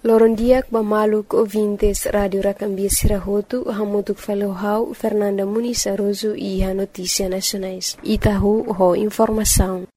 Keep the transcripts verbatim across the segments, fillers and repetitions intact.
Lorondiak Bamaluk ouvintes Rádio Racambia Sirahotu, Hamutuk Falohau, Fernanda Muniz Aroso e a Notícia Nacionais. Itahu, ho informação.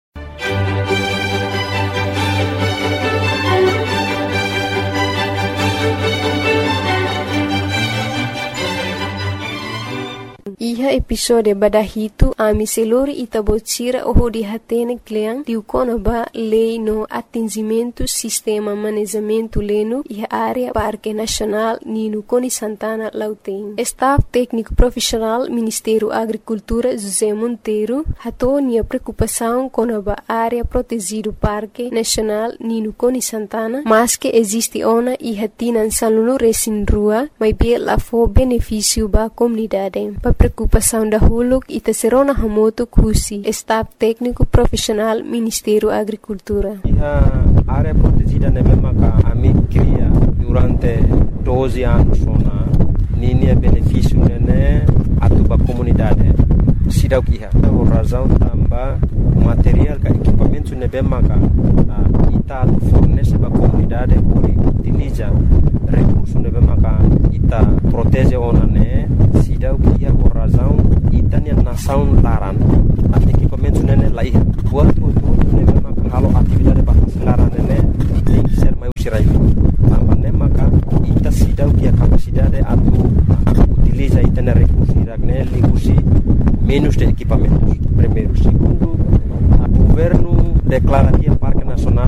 Iha episode badahito ami selori itabotira oho di hatene kleang diukona ba lei no atingimento sistema manejamento leno iha área Parque Nacional Nino Coni Santana Lauteng. Staff técnico profissional Ministério Agricultura José Monteiro hatou nia preocupação com a área protegido Parque Nacional Nino Coni Santana, mas que existe ona iha tinan salunu resin rua, mas bem lá for benefício ba comunidade. Pa preocupação da Huluk e Tesserona Hamoto Kusi, Staff Técnico Profissional Ministério Agricultura. A área protegida na mesma que a mim cria durante doze anos na ninha benefício né a tua comunidade. Sidau kiha, por razão também material que equipamento na mesma que ita fornece para a comunidade por utiliza recursos na mesma que ita protege ona né sidau kiha por razão ita nia nação laran a equipamento né lá ia buat tudo na mesma que halo atividade para laran né tem que ser mais usirai também né maka ita sidau kiha capacidade atu utiliza ita na recursos né ligusi menos de equipamentos. Primeiro, segundo, o governo declara que o Parque Nacional